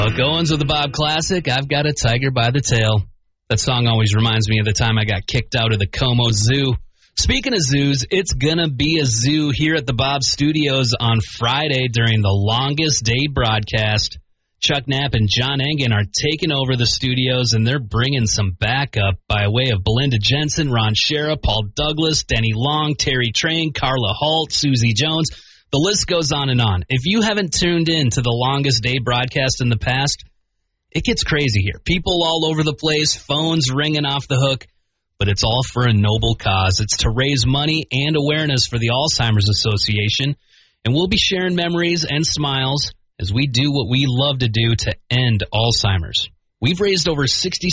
Goins with the Bob Classic, I've Got a Tiger by the Tail. That song always reminds me of the time I got kicked out of the Como Zoo. Speaking of zoos, it's going to be a zoo here at the Bob Studios on Friday during the longest day broadcast. Chuck Knapp and John Engen are taking over the studios, and they're bringing some backup by way of Belinda Jensen, Ron Shera, Paul Douglas, Denny Long, Terry Train, Carla Holt, Susie Jones. The list goes on and on. If you haven't tuned in to the longest day broadcast in the past, it gets crazy here. People all over the place, phones ringing off the hook, but it's all for a noble cause. It's to raise money and awareness for the Alzheimer's Association, and we'll be sharing memories and smiles as we do what we love to do to end Alzheimer's. We've raised over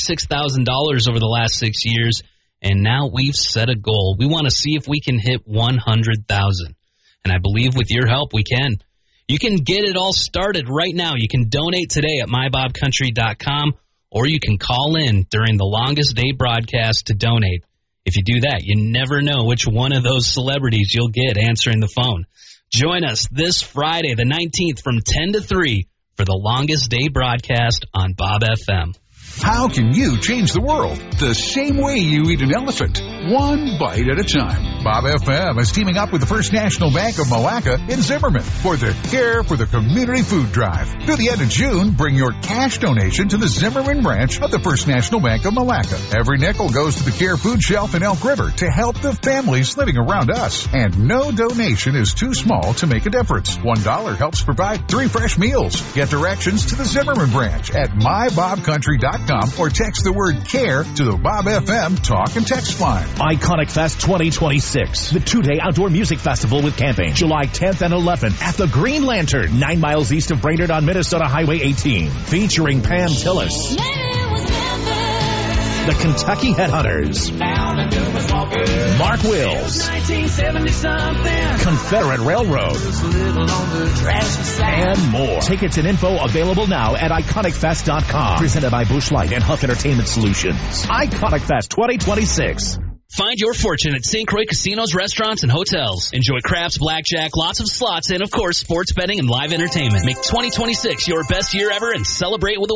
$66,000 over the last 6 years, and now we've set a goal. We want to see if we can hit 100,000. And I believe with your help, we can. You can get it all started right now. You can donate today at mybobcountry.com, or you can call in during the longest day broadcast to donate. If you do that, you never know which one of those celebrities you'll get answering the phone. Join us this Friday, the 19th, from 10 to 3 for the longest day broadcast on Bob FM. How can you change the world? The same way you eat an elephant, one bite at a time. Bob FM is teaming up with the First National Bank of Malacca in Zimmerman for the Care for the Community Food Drive. Through the end of June, bring your cash donation to the Zimmerman branch of the First National Bank of Malacca. Every nickel goes to the Care Food Shelf in Elk River to help the families living around us. And no donation is too small to make a difference. $1 helps provide 3 fresh meals. Get directions to the Zimmerman branch at mybobcountry.com. Or text the word CARE to the Bob FM talk and text line. Iconic Fest 2026, the 2-day outdoor music festival with camping, July 10th and 11th at the Green Lantern, 9 miles east of Brainerd on Minnesota Highway 18, featuring Pam Tillis, the Kentucky Headhunters, Mark Wills, Confederate Railroad, and more. Tickets and info available now at IconicFest.com. Presented by Busch Light and Huff Entertainment Solutions. Iconic Fest 2026. Find your fortune at St. Croix casinos, restaurants, and hotels. Enjoy craps, blackjack, lots of slots, and, of course, sports betting and live entertainment. Make 2026 your best year ever and celebrate with a